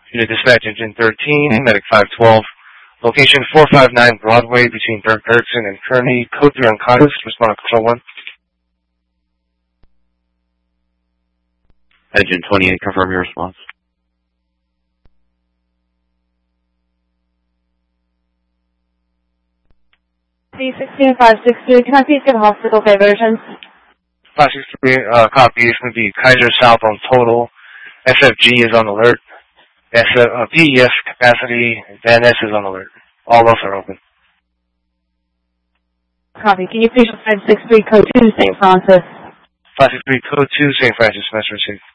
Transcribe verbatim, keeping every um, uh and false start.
Unit Dispatch Engine thirteen, Medic five twelve. Location four five nine Broadway between Dirk Dirksen and Kearney. Code three unconscious. Respond to Control one. Engine twenty-eight, confirm your response. three sixteen five six three, can I please get hospital diversions? five six three, uh, copy. It's going to be Kaiser South on total. S F G is on alert. S F, uh, P E S capacity. Van Ness is on alert. All of us are open. Copy. Can you please five six three code two Saint Francis? five six three code two Saint Francis, message received.